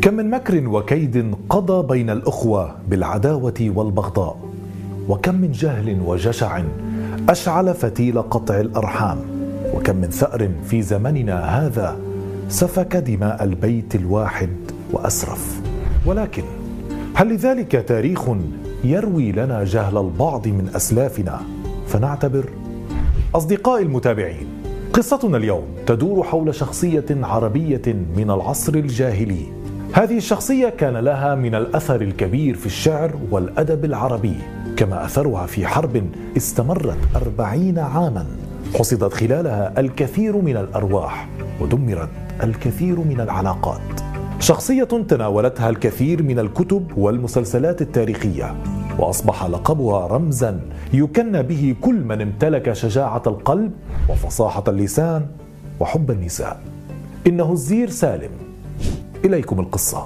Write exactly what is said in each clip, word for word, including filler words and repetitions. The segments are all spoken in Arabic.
كم من مكر وكيد قضى بين الأخوة بالعداوة والبغضاء، وكم من جهل وجشع أشعل فتيل قطع الأرحام، وكم من ثأر في زمننا هذا سفك دماء البيت الواحد وأسرف. ولكن هل لذلك تاريخ يروي لنا جهل البعض من أسلافنا فنعتبر؟ أصدقائي المتابعين، قصتنا اليوم تدور حول شخصية عربية من العصر الجاهلي. هذه الشخصية كان لها من الأثر الكبير في الشعر والأدب العربي، كما أثرها في حرب استمرت أربعين عاما حصدت خلالها الكثير من الأرواح ودمرت الكثير من العلاقات. شخصية تناولتها الكثير من الكتب والمسلسلات التاريخية، وأصبح لقبها رمزا يكنى به كل من امتلك شجاعة القلب وفصاحة اللسان وحب النساء. إنه الزير سالم. إليكم القصة.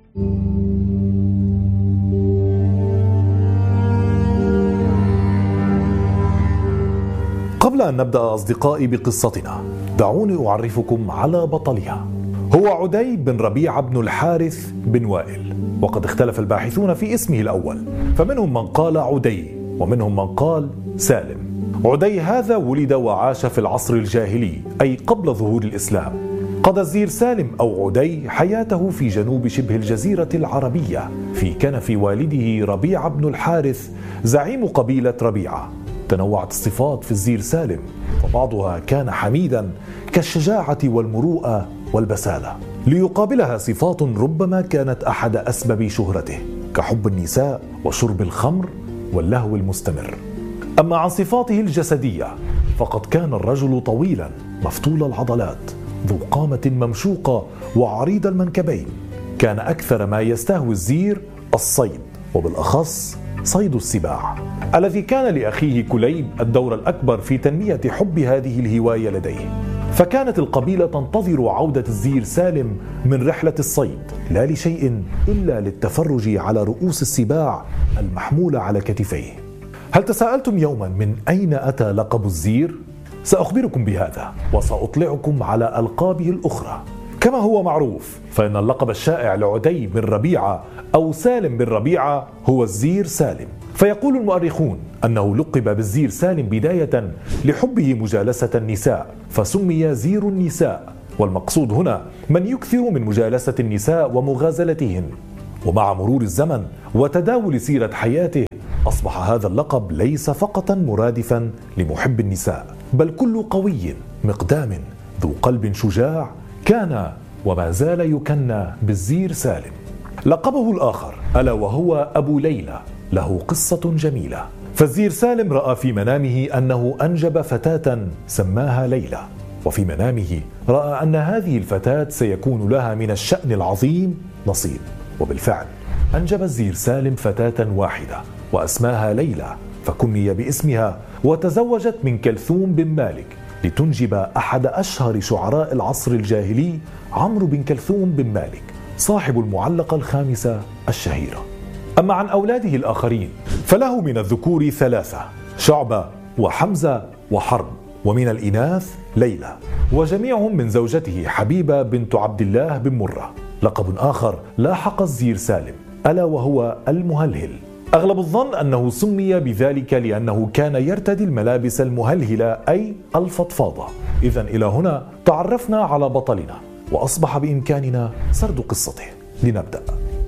قبل أن نبدأ أصدقائي بقصتنا، دعوني أعرفكم على بطلها. هو عدي بن ربيعة بن الحارث بن وائل، وقد اختلف الباحثون في اسمه الأول، فمنهم من قال عدي ومنهم من قال سالم. عدي هذا ولد وعاش في العصر الجاهلي، أي قبل ظهور الإسلام. قضى الزير سالم أو عدي حياته في جنوب شبه الجزيرة العربية في كنف والده ربيعة بن الحارث زعيم قبيلة ربيعة. تنوعت الصفات في الزير سالم، فبعضها كان حميدا كالشجاعة والمروءة والبسالة، ليقابلها صفات ربما كانت أحد أسباب شهرته كحب النساء وشرب الخمر واللهو المستمر. أما عن صفاته الجسدية فقد كان الرجل طويلا مفتول العضلات ذو قامة ممشوقة وعريض المنكبين. كان أكثر ما يستهوي الزير الصيد، وبالأخص صيد السباع، الذي كان لأخيه كليب الدور الأكبر في تنمية حب هذه الهواية لديه. فكانت القبيلة تنتظر عودة الزير سالم من رحلة الصيد، لا لشيء إلا للتفرج على رؤوس السباع المحمولة على كتفيه. هل تساءلتم يوما من أين أتى لقب الزير؟ سأخبركم بهذا، وسأطلعكم على ألقابه الأخرى. كما هو معروف، فإن اللقب الشائع لعدي بن ربيعة أو سالم بن ربيعة هو الزير سالم. فيقول المؤرخون أنه لقب بالزير سالم بداية لحبه مجالسة النساء، فسمي زير النساء، والمقصود هنا من يكثر من مجالسة النساء ومغازلتهن. ومع مرور الزمن وتداول سيرة حياته أصبح هذا اللقب ليس فقط مرادفا لمحب النساء، بل كل قوي مقدام ذو قلب شجاع كان وما زال يكنى بالزير سالم. لقبه الآخر ألا وهو أبو ليلى له قصة جميلة. فالزير سالم رأى في منامه أنه أنجب فتاة سماها ليلى، وفي منامه رأى أن هذه الفتاة سيكون لها من الشأن العظيم نصيب. وبالفعل أنجب الزير سالم فتاة واحدة وأسماها ليلى، فكني باسمها، وتزوجت من كلثوم بن مالك لتنجب أحد أشهر شعراء العصر الجاهلي عمرو بن كلثوم بن مالك صاحب المعلقة الخامسة الشهيرة. أما عن أولاده الآخرين فله من الذكور ثلاثة: شعبة وحمزة وحرب، ومن الإناث ليلى، وجميعهم من زوجته حبيبة بنت عبد الله بن مرة. لقب آخر لاحق الزير سالم ألا وهو المهلهل. أغلب الظن أنه سمي بذلك لأنه كان يرتدي الملابس المهلهلة أي الفضفاضة. إذن إلى هنا تعرفنا على بطلنا، وأصبح بإمكاننا سرد قصته. لنبدأ.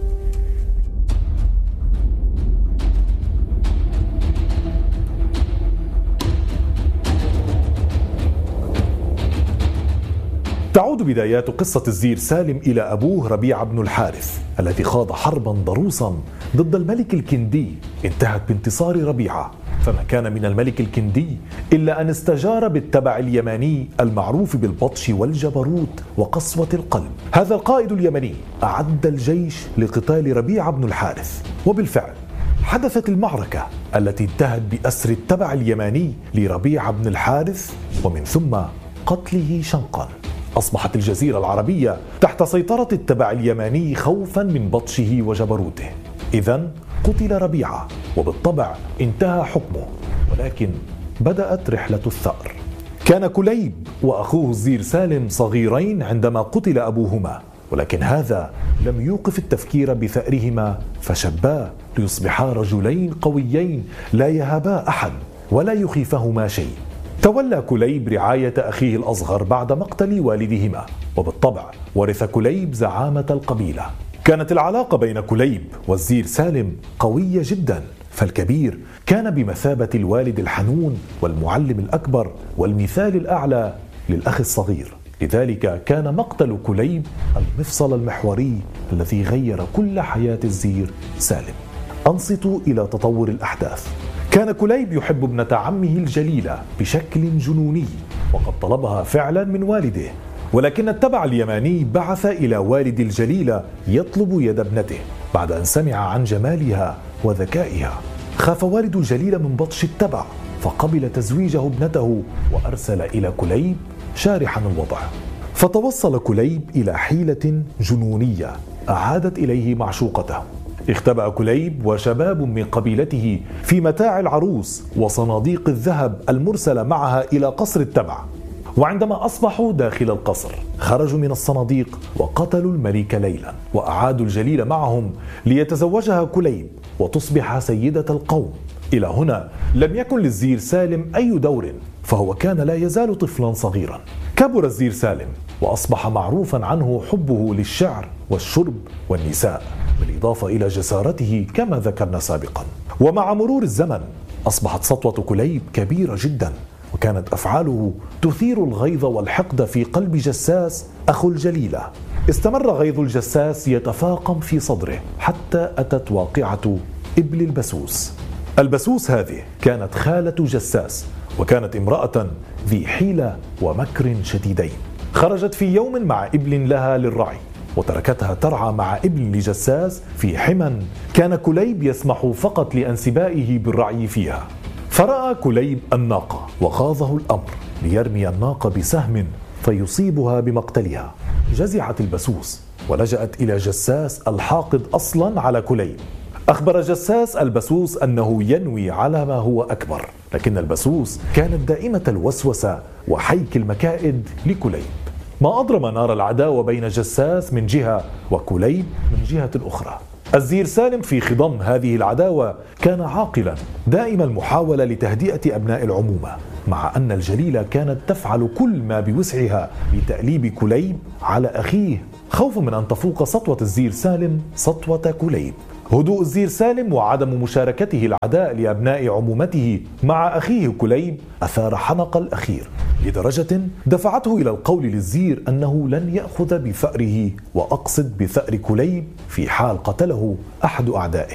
تعود بدايات قصة الزير سالم إلى أبوه ربيعة بن الحارث الذي خاض حربا ضروسا ضد الملك الكندي انتهت بانتصار ربيعة. فما كان من الملك الكندي إلا أن استجار بالتبع اليماني المعروف بالبطش والجبروت وقسوة القلب. هذا القائد اليمني أعد الجيش لقتال ربيعة بن الحارث، وبالفعل حدثت المعركة التي انتهت بأسر التبع اليماني لربيعة بن الحارث ومن ثم قتله شنقا. أصبحت الجزيرة العربية تحت سيطرة التبع اليماني خوفا من بطشه وجبروته. إذن قتل ربيعة، وبالطبع انتهى حكمه، ولكن بدأت رحلة الثأر. كان كليب وأخوه الزير سالم صغيرين عندما قتل أبوهما، ولكن هذا لم يوقف التفكير بثأرهما، فشبا ليصبحا رجلين قويين لا يهابا أحد ولا يخيفهما شيء. تولى كليب رعاية أخيه الأصغر بعد مقتل والدهما، وبالطبع ورث كليب زعامة القبيلة. كانت العلاقة بين كليب والزير سالم قوية جدا، فالكبير كان بمثابة الوالد الحنون والمعلم الأكبر والمثال الأعلى للأخ الصغير. لذلك كان مقتل كليب المفصل المحوري الذي غير كل حياة الزير سالم. أنصتوا إلى تطور الأحداث. كان كليب يحب ابنة عمه الجليلة بشكل جنوني، وقد طلبها فعلا من والده، ولكن التبع اليماني بعث إلى والد الجليلة يطلب يد ابنته بعد أن سمع عن جمالها وذكائها. خاف والد الجليلة من بطش التبع، فقبل تزويجه ابنته وأرسل إلى كليب شارحا الوضع. فتوصل كليب إلى حيلة جنونية أعادت إليه معشوقته. اختبأ كليب وشباب من قبيلته في متاع العروس وصناديق الذهب المرسلة معها إلى قصر التبع، وعندما أصبحوا داخل القصر خرجوا من الصناديق وقتلوا الملك ليلا، وأعادوا الجليل معهم ليتزوجها كليب وتصبح سيدة القوم. إلى هنا لم يكن للزير سالم أي دور، فهو كان لا يزال طفلا صغيرا. كبر الزير سالم وأصبح معروفا عنه حبه للشعر والشرب والنساء، بالإضافة إلى جسارته كما ذكرنا سابقا. ومع مرور الزمن أصبحت سطوة كليب كبيرة جدا، وكانت أفعاله تثير الغيظ والحقد في قلب جساس أخو الجليلة. استمر غيظ الجساس يتفاقم في صدره حتى أتت واقعة إبل البسوس. البسوس هذه كانت خالة جساس، وكانت امرأة ذي حيلة ومكر شديدين. خرجت في يوم مع إبل لها للرعي، وتركتها ترعى مع ابن لجساس في حمى كان كليب يسمح فقط لأنسبائه بالرعي فيها. فرأى كليب الناقة وغاظه الأمر ليرمي الناقة بسهم فيصيبها بمقتلها. جزعت البسوس ولجأت إلى جساس الحاقد أصلا على كليب. أخبر جساس البسوس أنه ينوي على ما هو أكبر، لكن البسوس كانت دائمة الوسوسة وحيك المكائد لكليب. ما أضرم نار العداوة بين جساس من جهة وكليب من جهة أخرى. الزير سالم في خضم هذه العداوة كان عاقلا، دائم المحاولة لتهدئة أبناء العمومة، مع أن الجليلة كانت تفعل كل ما بوسعها لتأليب كليب على أخيه، خوفا من أن تفوق سطوة الزير سالم سطوة كليب. هدوء الزير سالم وعدم مشاركته العداء لأبناء عمومته مع أخيه كليب أثار حنق الأخير، لدرجة دفعته إلى القول للزير أنه لن يأخذ بثأره، وأقصد بثأر كليب، في حال قتله أحد أعدائه.